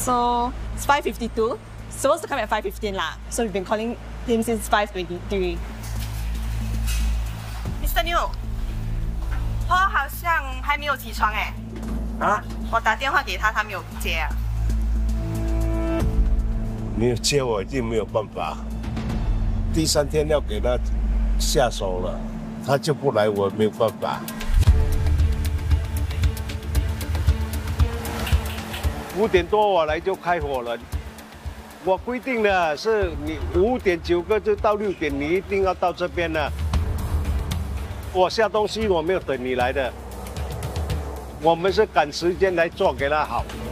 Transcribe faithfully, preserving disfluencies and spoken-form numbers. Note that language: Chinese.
So it's five fifty-two. Supposed to come at five fifteen lah. So we've been calling him since five twenty-three. Mister New， 他好像还没有起床哎。 啊？ 我打电话给他，他没有接啊。 没有接我一定没有办法。第三天要给他下手了，他就不来，我没有办法。五点多我来就开火了。 我规定的是，你五点九个就到六点，你一定要到这边了。我下东西我没有等你来的，我们是赶时间来做给他好。